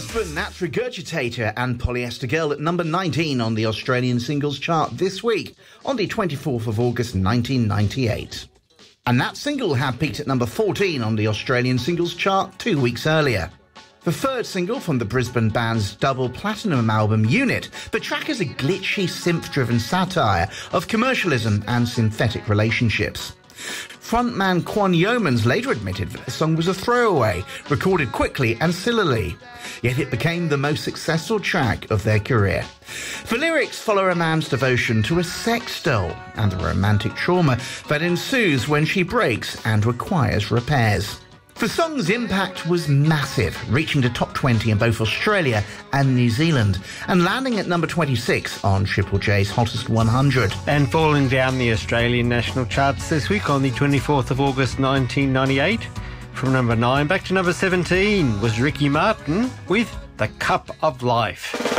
Brisbane, that's Regurgitator and Polyester Girl at number 19 on the Australian singles chart this week, on the 24th of August 1998. And that single had peaked at number 14 on the Australian singles chart 2 weeks earlier. The third single from the Brisbane band's double platinum album Unit, the track is a glitchy, synth-driven satire of commercialism and synthetic relationships. Frontman Quan Yeomans later admitted that the song was a throwaway, recorded quickly and sillily, yet it became the most successful track of their career. The lyrics follow a man's devotion to a sex doll and the romantic trauma that ensues when she breaks and requires repairs. The song's impact was massive, reaching the top 20 in both Australia and New Zealand, and landing at number 26 on Triple J's Hottest 100. And falling down the Australian national charts this week on the 24th of August 1998, from number 9 back to number 17 was Ricky Martin with The Cup of Life.